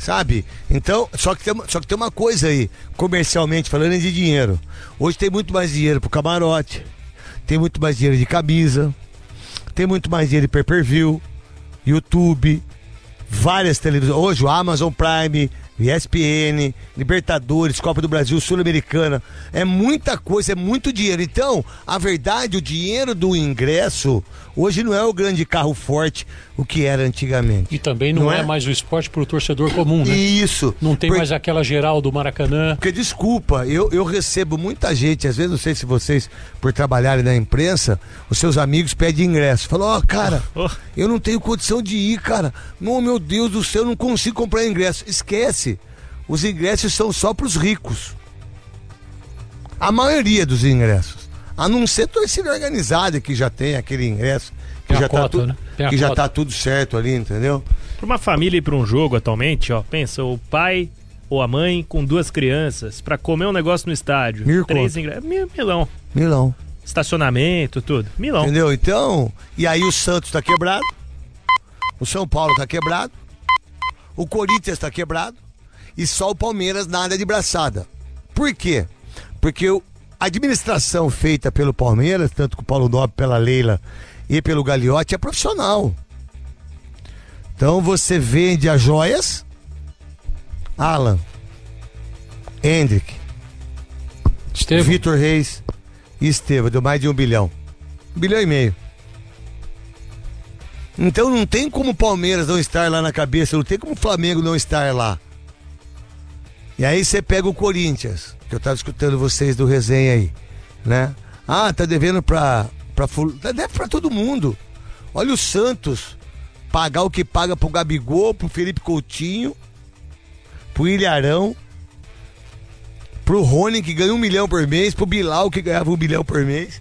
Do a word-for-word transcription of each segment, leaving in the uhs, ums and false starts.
sabe? Então, só que, tem, só que tem uma coisa aí, comercialmente falando de dinheiro. Hoje tem muito mais dinheiro pro camarote, tem muito mais dinheiro de camisa, tem muito mais dinheiro de pay-per-view, YouTube, várias televisões. Hoje o Amazon Prime, E S P N, Libertadores, Copa do Brasil, Sul-Americana. É muita coisa, é muito dinheiro. Então, a verdade, o dinheiro do ingresso hoje não é o grande carro forte, o que era antigamente. E também não, não é? é mais o esporte para o torcedor comum, né? Isso. Não tem Por... mais aquela geral do Maracanã. Porque, desculpa, eu, eu recebo muita gente, às vezes, não sei se vocês, por trabalharem na imprensa, os seus amigos pedem ingresso. Falam, ó, oh, cara, oh. eu não tenho condição de ir, cara. Não, meu Deus do céu, eu não consigo comprar ingresso. Esquece. Os ingressos são só para os ricos. A maioria dos ingressos. A não ser torcida organizada que já tem aquele ingresso, que, já, cota, tá tu... né? que já tá tudo certo ali, entendeu? Para uma família ir para um jogo atualmente, ó, pensa, o pai ou a mãe com duas crianças para comer um negócio no estádio. Mil três ingressos. Mil, milão. Milão. Estacionamento, tudo. Milão. Entendeu? Então, e aí o Santos tá quebrado, o São Paulo tá quebrado, o Corinthians tá quebrado, e só o Palmeiras nada de braçada. Por quê? Porque a administração feita pelo Palmeiras, tanto com o Paulo Nobre, pela Leila e pelo Gagliotti, é profissional. Então você vende as joias, Alan, Hendrick, Vitor Reis e Estevão, deu mais de um bilhão. Um bilhão e meio. Então não tem como o Palmeiras não estar lá na cabeça, não tem como o Flamengo não estar lá. E aí você pega o Corinthians, que eu tava escutando vocês do resenha aí, né? Ah, tá devendo pra... pra deve pra todo mundo. Olha o Santos, pagar o que paga pro Gabigol, pro Felipe Coutinho, pro Ilharão, pro Rony, que ganha um milhão por mês, pro Bilal, que ganhava um bilhão por mês,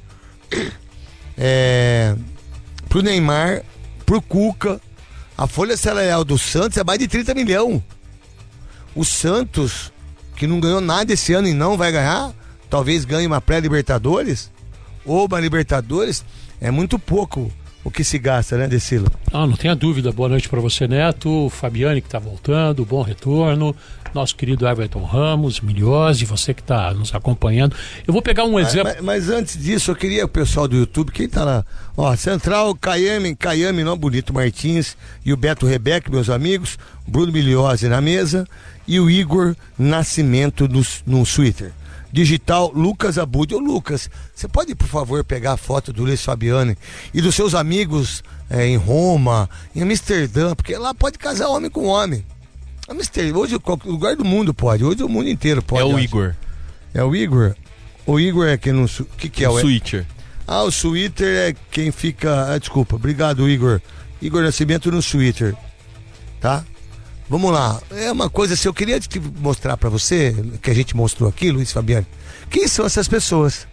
é... pro Neymar, pro Cuca. A folha salarial do Santos é mais de trinta milhões. O Santos, que não ganhou nada esse ano e não vai ganhar, talvez ganhe uma pré-Libertadores ou uma Libertadores, é muito pouco o que se gasta, né, Decilo? Ah, não tenha dúvida. Boa noite para você, Neto, Fabiane, que está voltando, bom retorno, nosso querido Everton Ramos, Miliose, você que está nos acompanhando. Eu vou pegar um exemplo... Mas, mas antes disso, eu queria o pessoal do YouTube, quem tá lá? Ó, Central, Caiame, Caiame, não bonito, Martins e o Beto Rebeck, meus amigos, Bruno Miliose na mesa e o Igor Nascimento no, no Twitter. Digital, Lucas Abud. Ô Lucas, você pode por favor pegar a foto do Luiz Fabiani e dos seus amigos é, em Roma, em Amsterdã, porque lá pode casar homem com homem. Amsterdã, hoje qualquer lugar do mundo pode, hoje o mundo inteiro pode. É o acho. Igor. É o Igor? O Igor é quem não... O que que é? O Switcher. Ah, o Twitter é quem fica... Ah, desculpa, obrigado Igor. Igor Nascimento no Twitter, tá? Vamos lá, é uma coisa assim, eu queria te mostrar pra você, que a gente mostrou aqui, Luiz Fabiani, quem são essas pessoas?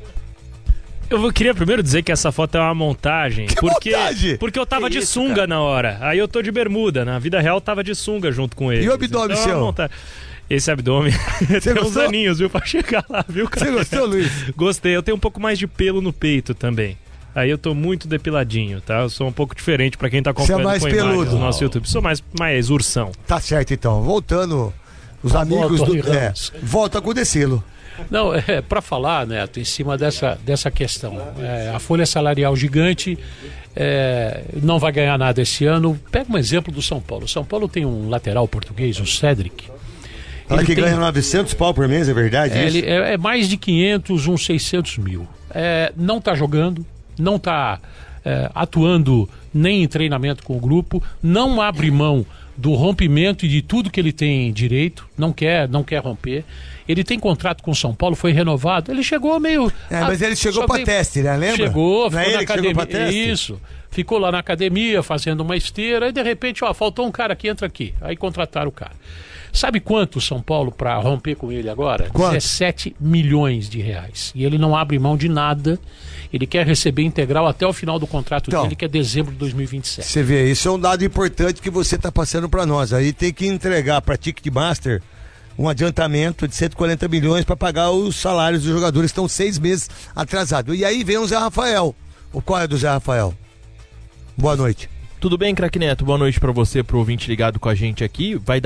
Eu queria primeiro dizer que essa foto é uma montagem, que porque, montagem? porque eu tava que de isso, sunga cara? na hora, aí eu tô de bermuda, na vida real tava de sunga junto com ele. E o abdômen então, seu? monta... Esse abdômen tem gostou? uns aninhos, viu, pra chegar lá, viu, cara? Você gostou, Luiz? Gostei, eu tenho um pouco mais de pelo no peito também. Aí eu tô muito depiladinho, tá? Eu sou um pouco diferente pra quem tá acompanhando mais com peludo. imagens no nosso YouTube. Sou mais, mais ursão. Tá certo então, voltando, os Tá amigos bom, do... Tony É, Ramos. volta com o Decilo. Não, é para falar, Neto, em cima dessa, dessa questão. É, a folha salarial gigante é, não vai ganhar nada esse ano. Pega um exemplo do São Paulo. O São Paulo tem um lateral português, o Cédric. Fala que tem... ganha novecentos pau por mês, é verdade é, isso? ele, é, é mais de quinhentos, uns seiscentos mil. É, não tá jogando, não tá é, atuando nem em treinamento com o grupo, não abre mão do rompimento e de tudo que ele tem direito, não quer, não quer romper. Ele tem contrato com o São Paulo, foi renovado. Ele chegou meio... É, mas ele chegou para veio... teste, né? Lembra? Chegou, não ficou é na ele que academia. chegou pra teste? Isso. Ficou lá na academia fazendo uma esteira e de repente, ó, faltou um cara aqui, entra aqui. Aí contrataram o cara. Sabe quanto o São Paulo para romper com ele agora? Quanto? dezessete milhões de reais. E ele não abre mão de nada. Ele quer receber integral até o final do contrato então, dele, que é dezembro de dois mil e vinte e sete. Você vê, isso é um dado importante que você está passando para nós. Aí tem que entregar para Ticketmaster um adiantamento de cento e quarenta milhões para pagar os salários dos jogadores que estão seis meses atrasados. E aí vem o Zé Rafael. O qual é do Zé Rafael? Boa noite. Tudo bem, Craque Neto? Boa noite para você, pro ouvinte ligado com a gente aqui. Vai dar